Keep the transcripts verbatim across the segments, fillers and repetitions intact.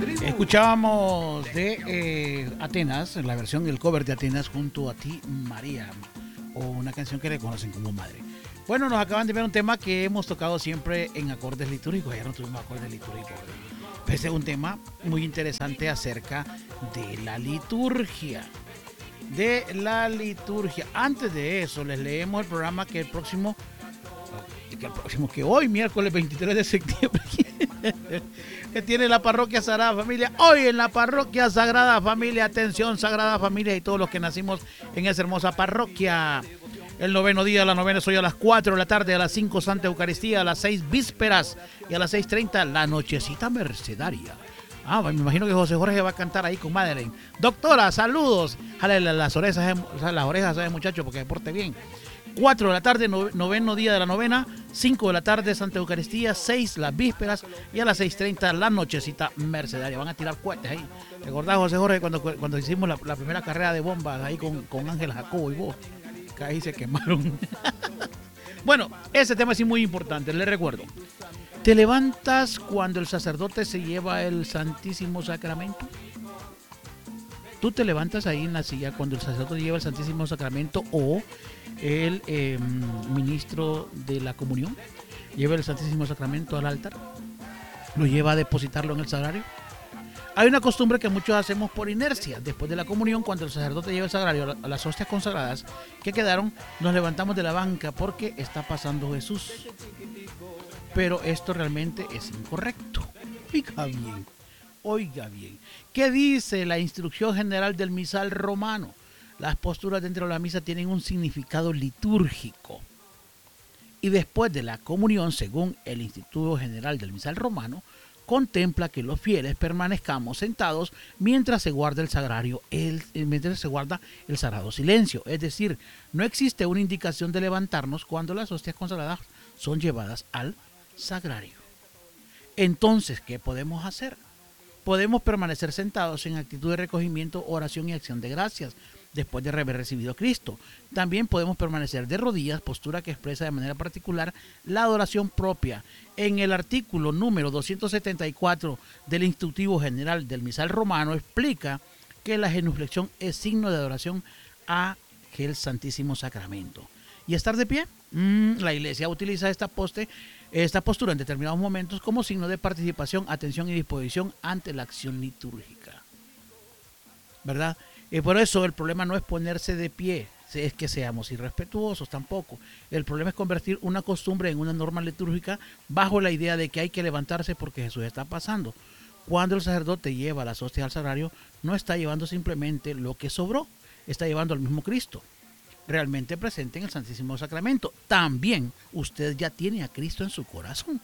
Escuchábamos de eh, Atenas, la versión, el cover de Atenas, Junto a ti, María, o una canción que le conocen como Madre. Bueno, nos acaban de ver un tema que hemos tocado siempre en acordes litúrgicos. Ayer no tuvimos acordes litúrgicos. Este es un tema muy interesante acerca de la liturgia. De la liturgia. Antes de eso, les leemos el programa que el próximo, que el próximo, que hoy, miércoles veintitrés de septiembre, que tiene la parroquia Sagrada Familia. Hoy en la parroquia Sagrada Familia, atención Sagrada Familia y todos los que nacimos en esa hermosa parroquia. El noveno día, la novena es hoy a las cuatro de la tarde, a las cinco Santa Eucaristía, a las seis vísperas y a las seis treinta la nochecita mercedaria. Ah, me imagino que José Jorge va a cantar ahí con Madeleine. Doctora, saludos. Jale las orejas, las orejas a ese muchacho porque se porte bien. cuatro de la tarde, noveno día de la novena, cinco de la tarde, Santa Eucaristía, seis las vísperas y a las seis treinta la nochecita mercedaria. Van a tirar cohetes ahí. ¿Te acordás, José Jorge, cuando, cuando hicimos la, la primera carrera de bombas ahí con, con Ángel Jacobo y vos? Que ahí se quemaron. Bueno, ese tema sí muy importante, les recuerdo. ¿Te levantas cuando el sacerdote se lleva el Santísimo Sacramento? ¿Tú te levantas ahí en la silla cuando el sacerdote lleva el Santísimo Sacramento o el eh, ministro de la comunión lleva el Santísimo Sacramento al altar? ¿Lo lleva a depositarlo en el sagrario? Hay una costumbre que muchos hacemos por inercia. Después de la comunión, cuando el sacerdote lleva el sagrario a las hostias consagradas que quedaron, nos levantamos de la banca porque está pasando Jesús. Pero esto realmente es incorrecto. Oiga bien, oiga bien. ¿Qué dice la instrucción general del misal romano? Las posturas dentro de la misa tienen un significado litúrgico. Y después de la comunión, según el Instituto General del Misal Romano, contempla que los fieles permanezcamos sentados mientras se guarda el sagrario, el, mientras se guarda el sagrado silencio. Es decir, no existe una indicación de levantarnos cuando las hostias consagradas son llevadas al sagrario. Entonces, ¿qué podemos hacer? Podemos permanecer sentados en actitud de recogimiento, oración y acción de gracias después de haber recibido a Cristo. También podemos permanecer de rodillas, postura que expresa de manera particular la adoración propia. En el artículo número doscientos setenta y cuatro del Instructivo General del Misal Romano explica que la genuflexión es signo de adoración a el Santísimo Sacramento. ¿Y estar de pie? Mm, la Iglesia utiliza esta, poste, esta postura en determinados momentos como signo de participación, atención y disposición ante la acción litúrgica. ¿Verdad? Y por eso el problema no es ponerse de pie, es que seamos irrespetuosos tampoco. El problema es convertir una costumbre en una norma litúrgica bajo la idea de que hay que levantarse porque Jesús está pasando. Cuando el sacerdote lleva las hostias al sagrario, no está llevando simplemente lo que sobró, está llevando al mismo Cristo, realmente presente en el Santísimo Sacramento. También usted ya tiene a Cristo en su corazón.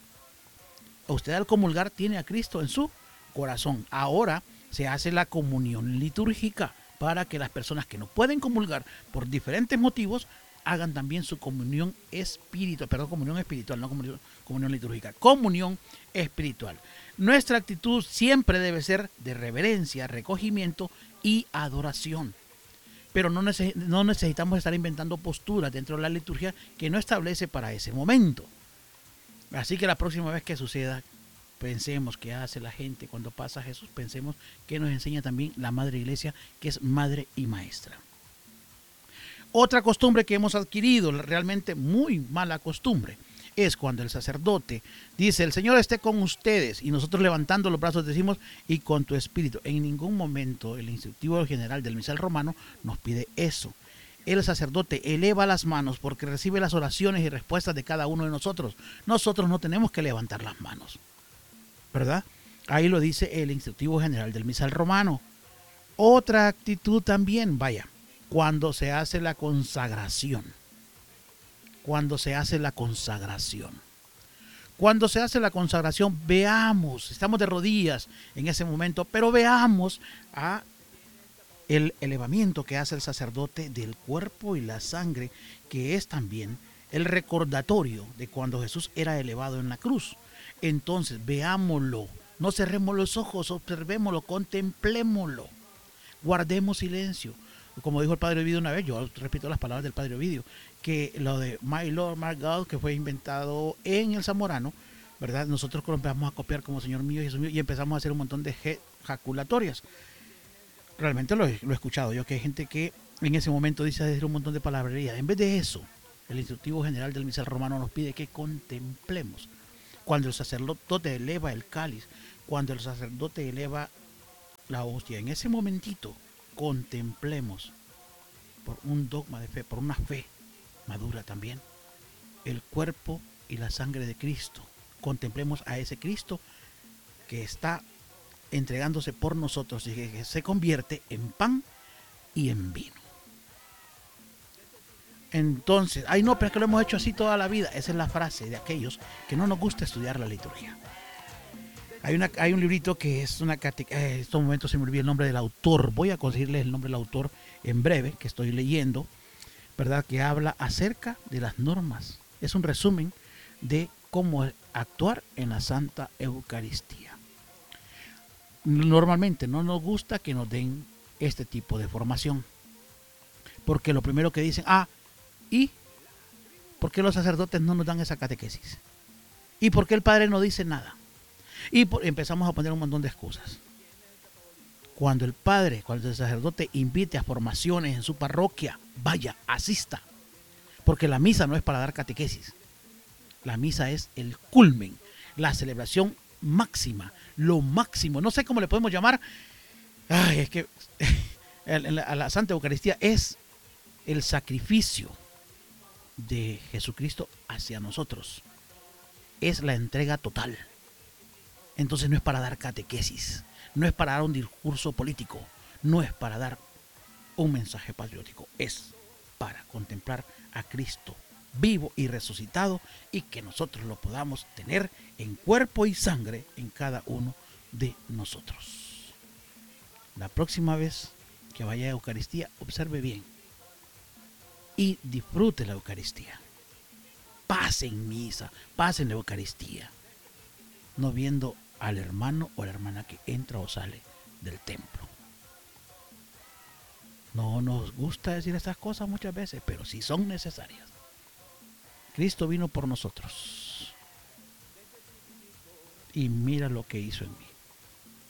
Usted al comulgar tiene a Cristo en su corazón. Ahora se hace la comunión litúrgica para que las personas que no pueden comulgar por diferentes motivos hagan también su comunión espiritual, perdón, comunión espiritual, no comunión, comunión litúrgica, comunión espiritual. Nuestra actitud siempre debe ser de reverencia, recogimiento y adoración. Pero no, neces- no necesitamos estar inventando posturas dentro de la liturgia que no establece para ese momento. Así que la próxima vez que suceda, pensemos qué hace la gente cuando pasa a Jesús, pensemos que nos enseña también la Madre Iglesia, que es madre y maestra. Otra costumbre que hemos adquirido, realmente muy mala costumbre, es cuando el sacerdote dice, el Señor esté con ustedes, y nosotros levantando los brazos decimos, y con tu espíritu. En ningún momento el Instructivo General del Misal Romano nos pide eso. El sacerdote eleva las manos porque recibe las oraciones y respuestas de cada uno de nosotros. Nosotros no tenemos que levantar las manos, ¿verdad? Ahí lo dice el Instructivo General del Misal Romano. Otra actitud también, vaya, cuando se hace la consagración. Cuando se hace la consagración. Cuando se hace la consagración, veamos, estamos de rodillas en ese momento, pero veamos a el elevamiento que hace el sacerdote del cuerpo y la sangre, que es también el recordatorio de cuando Jesús era elevado en la cruz. Entonces, veámoslo, no cerremos los ojos, observémoslo, contemplémoslo, guardemos silencio. Como dijo el Padre Ovidio una vez, yo repito las palabras del Padre Ovidio, que lo de My Lord, My God, que fue inventado en el Zamorano, ¿verdad? Nosotros empezamos a copiar como Señor mío, Jesús mío, y empezamos a hacer un montón de ejaculatorias. Realmente lo he, lo he escuchado yo, que hay gente que en ese momento dice decir un montón de palabrerías. En vez de eso, el instructivo general del misal romano nos pide que contemplemos. Cuando el sacerdote eleva el cáliz, cuando el sacerdote eleva la hostia, en ese momentito contemplemos por un dogma de fe, por una fe madura también, el cuerpo y la sangre de Cristo. Contemplemos a ese Cristo que está entregándose por nosotros y que se convierte en pan y en vino. Entonces, ay no, pero es que lo hemos hecho así toda la vida. Esa es la frase de aquellos que no nos gusta estudiar la liturgia. Hay, una, hay un librito que es una catequesis, eh, en estos momentos se me olvidó el nombre del autor, voy a conseguirles el nombre del autor en breve, que estoy leyendo, ¿verdad? Que habla acerca de las normas. Es un resumen de cómo actuar en la Santa Eucaristía. Normalmente no nos gusta que nos den este tipo de formación, porque lo primero que dicen, ah, ¿y por qué los sacerdotes no nos dan esa catequesis? ¿Y por qué el padre no dice nada? Y por, empezamos a poner un montón de excusas. Cuando el padre, cuando el sacerdote invite a formaciones en su parroquia, vaya, asista. Porque la misa no es para dar catequesis. La misa es el culmen, la celebración máxima, lo máximo. No sé cómo le podemos llamar. Ay, es que la, la Santa Eucaristía es el sacrificio de Jesucristo hacia nosotros. Es la entrega total. Entonces no es para dar catequesis, no es para dar un discurso político, no es para dar un mensaje patriótico, es para contemplar a Cristo vivo y resucitado y que nosotros lo podamos tener en cuerpo y sangre en cada uno de nosotros. La próxima vez que vaya a Eucaristía, observe bien y disfrute la Eucaristía. Pasen misa, pasen la Eucaristía, no viendo al hermano o la hermana que entra o sale del templo. No nos gusta decir estas cosas muchas veces, pero sí son necesarias. Cristo vino por nosotros y mira lo que hizo en mí.